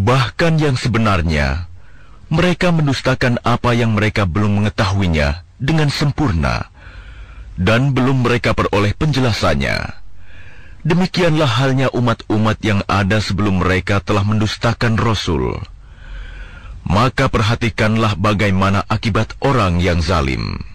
Bahkan yang sebenarnya, mereka mendustakan apa yang mereka belum mengetahuinya dengan sempurna, dan belum mereka peroleh penjelasannya. Demikianlah halnya umat-umat yang ada sebelum mereka telah mendustakan Rasul. Maka perhatikanlah bagaimana akibat orang yang zalim.